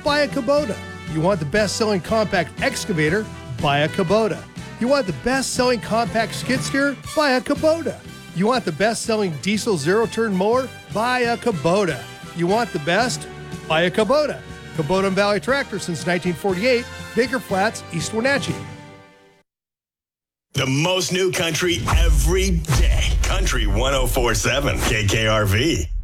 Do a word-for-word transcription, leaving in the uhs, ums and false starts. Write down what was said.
Buy a Kubota. You want the best-selling compact excavator? Buy a Kubota. You want the best-selling compact skid steer? Buy a Kubota. You want the best-selling diesel zero-turn mower? Buy a Kubota. You want the best? Buy a Kubota. Kubota and Valley Tractor since nineteen forty-eight, Baker Flats, East Wenatchee. The most new country every day. Country one oh four point seven K K R V.